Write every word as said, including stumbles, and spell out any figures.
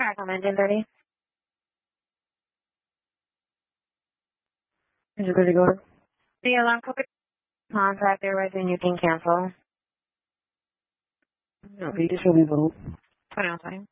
Alright, come in ten thirty. Is it good to go? The alarm clock contact there, right, then you can cancel. Okay, this will be both. twenty-one twenty.